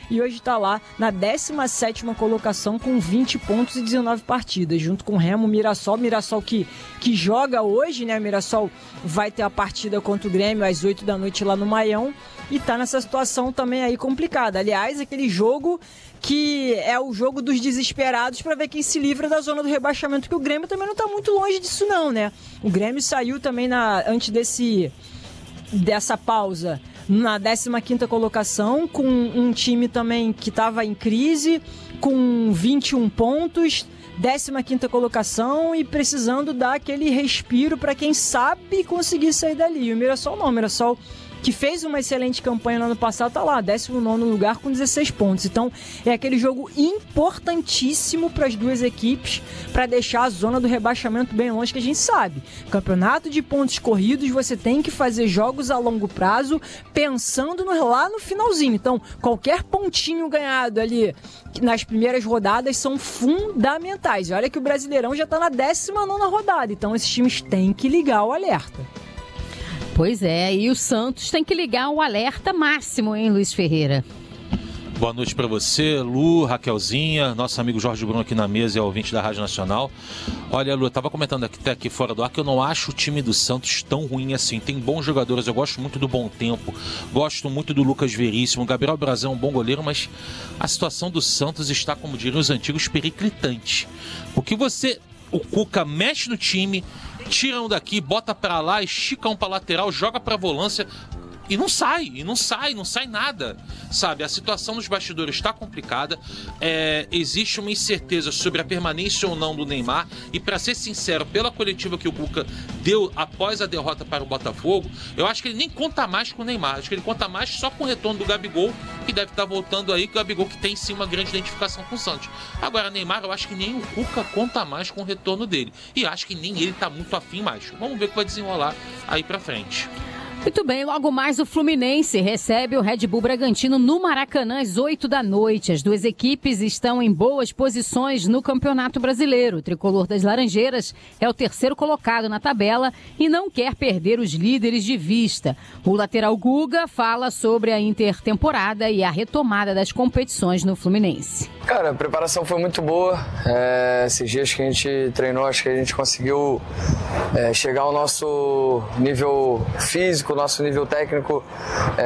e hoje está lá na 17ª colocação com 20 pontos e 19 partidas, junto com o Remo, Mirassol que joga hoje, né? O Mirassol vai ter a partida contra o Grêmio às 8 da noite lá no Maião e tá nessa situação também aí complicada. Aliás, aquele jogo que é o jogo dos desesperados para ver quem se livra da zona do rebaixamento, que o Grêmio também não está muito longe disso não, né? O Grêmio saiu também antes dessa pausa na 15ª colocação, com um time também que estava em crise, com 21 pontos, 15ª colocação e precisando dar aquele respiro para quem sabe conseguir sair dali. E o Mirassol não, o Mirassol, que fez uma excelente campanha no ano passado, está lá, 19º lugar com 16 pontos. Então, é aquele jogo importantíssimo para as duas equipes, para deixar a zona do rebaixamento bem longe, que a gente sabe. Campeonato de pontos corridos, você tem que fazer jogos a longo prazo, pensando lá no finalzinho. Então, qualquer pontinho ganhado ali nas primeiras rodadas são fundamentais. E olha que o Brasileirão já está na 19ª rodada, então esses times têm que ligar o alerta. Pois é, e o Santos tem que ligar o alerta máximo, hein, Luiz Ferreira? Boa noite para você, Lu, Raquelzinha, nosso amigo Jorge Bruno aqui na mesa e ouvinte da Rádio Nacional. Olha, Lu, eu estava comentando até aqui fora do ar que eu não acho o time do Santos tão ruim assim. Tem bons jogadores, eu gosto muito do Bom Tempo, gosto muito do Lucas Veríssimo, o Gabriel Brazão é um bom goleiro, mas a situação do Santos está, como diriam os antigos, periclitante. Porque o Cuca mexe no time, tira um daqui, bota pra lá, estica um pra lateral, joga pra volância e não sai nada, sabe? A situação nos bastidores está complicada, existe uma incerteza sobre a permanência ou não do Neymar e, para ser sincero, pela coletiva que o Cuca deu após a derrota para o Botafogo, eu acho que ele nem conta mais com o Neymar, acho que ele conta mais só com o retorno do Gabigol, que deve estar voltando aí, que o Gabigol que tem sim uma grande identificação com o Santos. Agora, Neymar, eu acho que nem o Cuca conta mais com o retorno dele e acho que nem ele está muito afim mais. Vamos ver o que vai desenrolar aí pra frente. Muito bem, logo mais o Fluminense recebe o Red Bull Bragantino no Maracanã às 8 da noite. As duas equipes estão em boas posições no Campeonato Brasileiro. O tricolor das Laranjeiras é o terceiro colocado na tabela e não quer perder os líderes de vista. O lateral Guga fala sobre a intertemporada e a retomada das competições no Fluminense. Cara, a preparação foi muito boa. Esses dias que a gente treinou, acho que a gente conseguiu chegar ao nosso nível físico, nosso nível técnico